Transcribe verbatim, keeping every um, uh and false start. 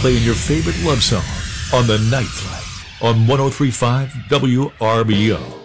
playing your favorite love song on The Night Flight on one oh three point five W R B O.